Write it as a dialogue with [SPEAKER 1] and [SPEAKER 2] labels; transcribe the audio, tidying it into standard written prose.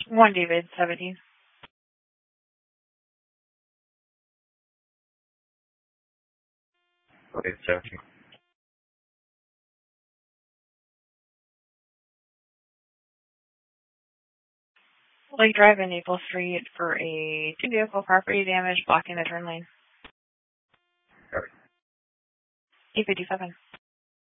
[SPEAKER 1] 1 David 17.
[SPEAKER 2] Okay, 17.
[SPEAKER 1] Lake Drive in Maple Street for a 2-vehicle property damage blocking the turn lane.
[SPEAKER 2] Sorry.
[SPEAKER 1] 857.